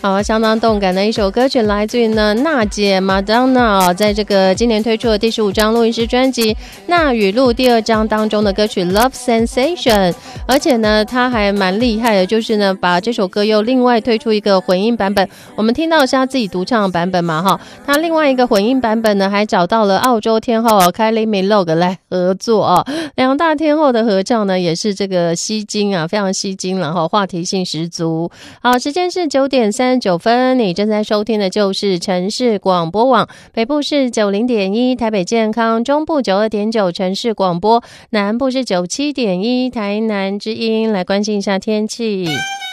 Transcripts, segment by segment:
好，相当动感的一首歌曲，来自于呢娜姐 Madonna 在这个今年推出的第15张录音室专辑《娜语录》第2章当中的歌曲 Love Sensation。 而且呢她还蛮厉害的，就是呢把这首歌又另外推出一个混音版本，我们听到的是她自己独唱的版本嘛哈，她另外一个混音版本呢还找到了澳洲天后Kylie Minogue 来合作哦，两大天后的合唱呢也是这个吸睛啊，非常吸睛，然后话题性十足。好，时间是9点39分，你正在收听的就是城市广播网，北部是 90.1 台北健康，中部 92.9 城市广播，南部是 97.1 台南之音。来关心一下天气。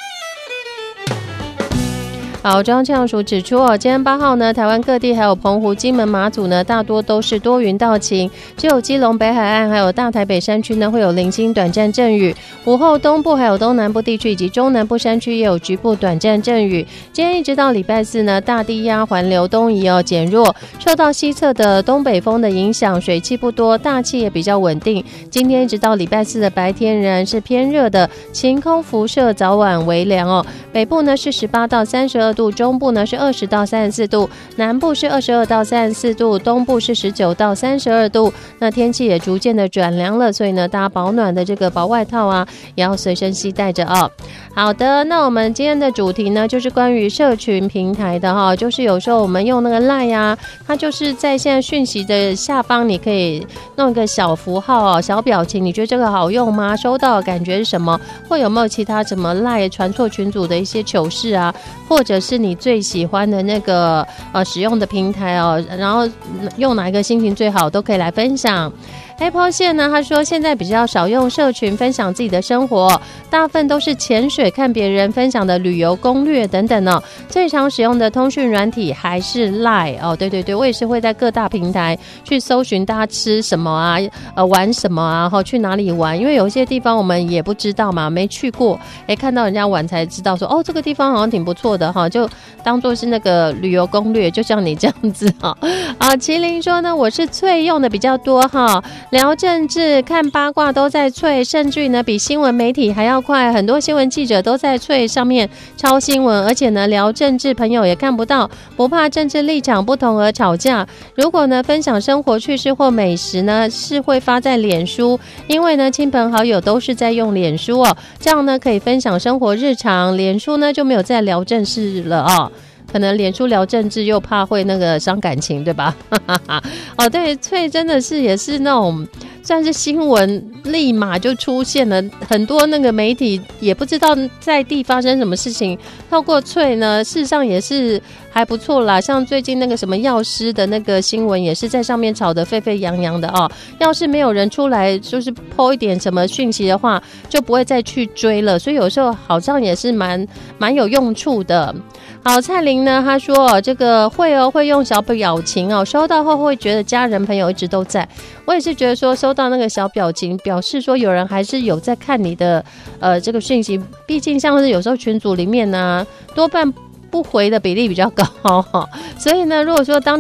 好，中央气象署指出今天8号呢，台湾各地还有澎湖、金门、马祖呢，大多都是多云到晴，只有基隆北海岸还有大台北山区呢会有零星短暂阵雨。午后东部还有东南部地区以及中南部山区也有局部短暂阵雨。今天一直到礼拜四呢，大低压环流东移减弱，受到西侧的东北风的影响，水汽不多，大气也比较稳定。今天一直到礼拜四的白天仍然是偏热的，晴空辐射，早晚微凉北部呢是18到32度，中部呢是20到34度，南部是22到34度，东部是19到32度。那天气也逐渐的转凉了，所以呢大家保暖的这个薄外套啊也要随身携带着好的，那我们今天的主题呢就是关于社群平台的就是有时候我们用那个 LINE 啊，它就是在现在讯息的下方你可以弄一个小符号小表情，你觉得这个好用吗？收到的感觉是什么？或有没有其他什么 LINE 传错群组的一些糗事啊，或者是你最喜欢的那个使用的平台然后用哪一个心情最好都可以来分享。Apple 线呢，他说现在比较少用社群分享自己的生活，大部分都是潜水看别人分享的旅游攻略等等最常使用的通讯软体还是 LINE 对对对，我也是会在各大平台去搜寻大家吃什么啊玩什么啊去哪里玩，因为有一些地方我们也不知道嘛，没去过看到人家玩才知道说这个地方好像挺不错的就当作是那个旅游攻略，就像你这样子麒麟说呢，我是脆用的比较多聊政治看八卦都在脆，甚至于呢比新闻媒体还要快，很多新闻记者都在脆上面抄新闻，而且呢聊政治朋友也看不到，不怕政治立场不同而吵架。如果呢分享生活趣事或美食呢是会发在脸书，因为呢亲朋好友都是在用脸书这样呢可以分享生活日常，脸书呢就没有在聊政事了可能脸书聊政治又怕会那个伤感情，对吧？对，脆真的是也是那种算是新闻立马就出现了，很多那个媒体也不知道在地发生什么事情，透过脆呢事实上也是还不错啦。像最近那个什么药师的那个新闻也是在上面吵得沸沸扬扬的要是没有人出来就是 po 一点什么讯息的话，就不会再去追了，所以有时候好像也是蛮有用处的。好，蔡玲呢她说这个会用小表情收到后会觉得家人朋友一直都在，我也是觉得说收到那个小表情表示说有人还是有在看你的这个讯息，毕竟像是有时候群组里面呢多半不回的比例比较高所以呢如果说当